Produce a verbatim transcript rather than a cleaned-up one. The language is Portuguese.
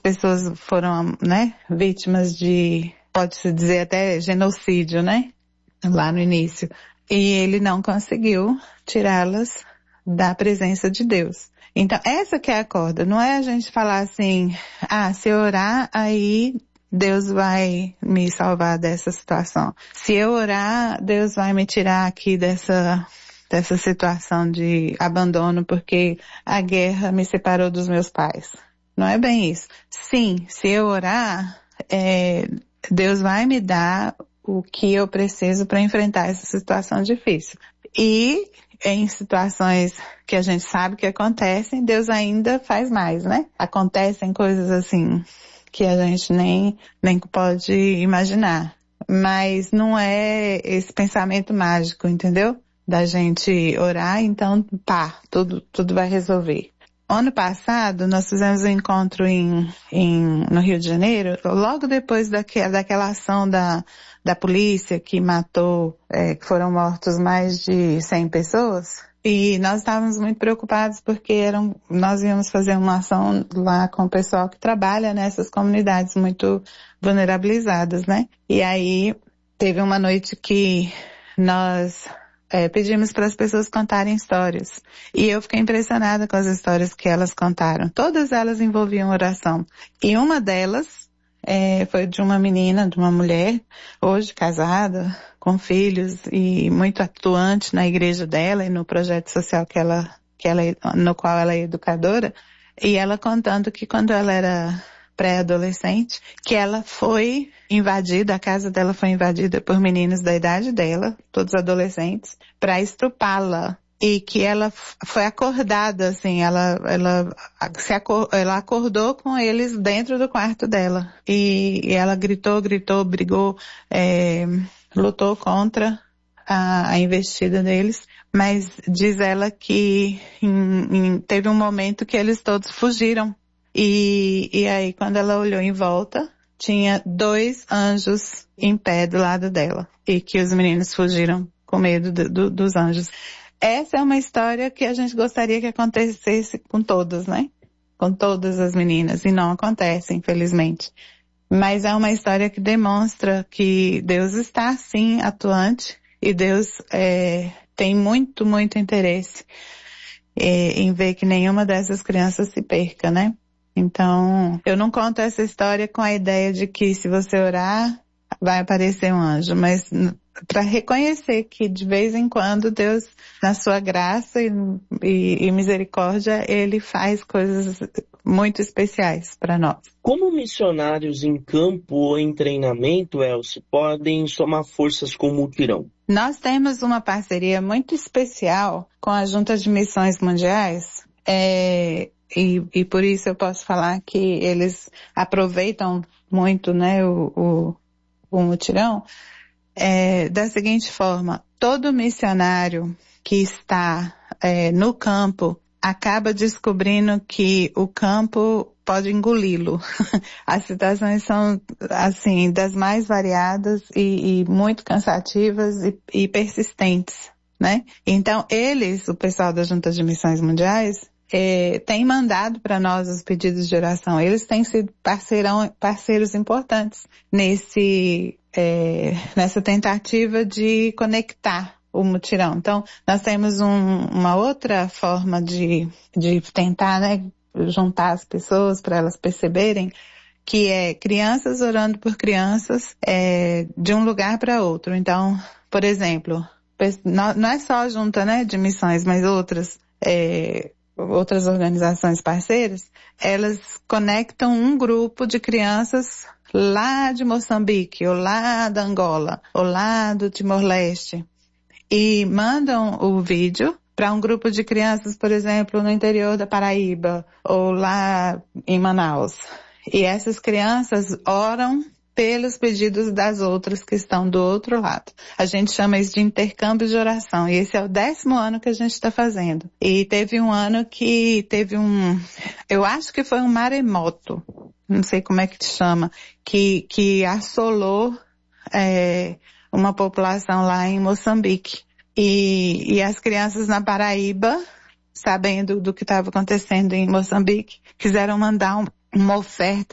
pessoas foram, né, vítimas de, pode-se dizer até genocídio, né, lá no início. E ele não conseguiu tirá-las da presença de Deus. Então, essa que é a corda. Não é a gente falar assim, ah, se eu orar, aí Deus vai me salvar dessa situação. Se eu orar, Deus vai me tirar aqui dessa, dessa situação de abandono, porque a guerra me separou dos meus pais. Não é bem isso. Sim, se eu orar, é, Deus vai me dar o que eu preciso para enfrentar essa situação difícil. E em situações que a gente sabe que acontecem, Deus ainda faz mais, né? Acontecem coisas assim que a gente nem, nem pode imaginar. Mas não é esse pensamento mágico, entendeu? Da gente orar, então, pá, tudo, tudo vai resolver. Ano passado, nós fizemos um encontro em, em, no Rio de Janeiro, logo depois daque, daquela ação da, da polícia que matou, é, que foram mortos mais de cem pessoas. E nós estávamos muito preocupados porque eram, nós íamos fazer uma ação lá com o pessoal que trabalha nessas comunidades muito vulnerabilizadas, né? E aí, teve uma noite que nós... É, pedimos para as pessoas contarem histórias. E eu fiquei impressionada com as histórias que elas contaram. Todas elas envolviam oração. E uma delas é, foi de uma menina, de uma mulher, hoje casada, com filhos e muito atuante na igreja dela e no projeto social que ela, que ela, no qual ela é educadora. E ela contando que quando ela era pré-adolescente, que ela foi invadida, a casa dela foi invadida por meninos da idade dela, todos adolescentes, para estrupá-la. E que ela foi acordada, assim, ela, ela, se acor, ela acordou com eles dentro do quarto dela. E, e ela gritou, gritou, brigou, é, lutou contra a, a investida deles. Mas diz ela que em, em, teve um momento que eles todos fugiram. E, e aí, quando ela olhou em volta, tinha dois anjos em pé do lado dela. E que os meninos fugiram com medo do, do, dos anjos. Essa é uma história que a gente gostaria que acontecesse com todas, né? Com todas as meninas. E não acontece, infelizmente. Mas é uma história que demonstra que Deus está, sim, atuante. E Deus é, tem muito, muito interesse é, em ver que nenhuma dessas crianças se perca, né? Então, eu não conto essa história com a ideia de que se você orar, vai aparecer um anjo, mas para reconhecer que de vez em quando Deus, na sua graça e, e, e misericórdia, Ele faz coisas muito especiais para nós. Como missionários em campo ou em treinamento, Elce, podem somar forças com o mutirão? Nós temos uma parceria muito especial com a Junta de Missões Mundiais, é... E, e por isso eu posso falar que eles aproveitam muito, né, o, o, o mutirão, é, da seguinte forma: todo missionário que está é, no campo acaba descobrindo que o campo pode engoli-lo. As situações são, assim, das mais variadas e, e muito cansativas e, e persistentes, né? Então, eles, o pessoal da Junta de Missões Mundiais, É, tem mandado para nós os pedidos de oração. Eles têm sido parceirão, parceiros importantes nesse, é, nessa tentativa de conectar o mutirão. Então, nós temos um, uma outra forma de, de tentar, né, juntar as pessoas para elas perceberem, que é crianças orando por crianças é, de um lugar para outro. Então, por exemplo, não é só a junta, né, de missões, mas outras é, outras organizações parceiras, elas conectam um grupo de crianças lá de Moçambique, ou lá da Angola, ou lá do Timor-Leste, e mandam o vídeo para um grupo de crianças, por exemplo, no interior da Paraíba, ou lá em Manaus. E essas crianças oram pelos pedidos das outras que estão do outro lado. A gente chama isso de intercâmbio de oração. E esse é o décimo ano que a gente está fazendo. E teve um ano que teve um, eu acho que foi um maremoto, não sei como é que se chama, que, que assolou é, uma população lá em Moçambique. E, e as crianças na Paraíba, sabendo do que estava acontecendo em Moçambique, quiseram mandar um, uma oferta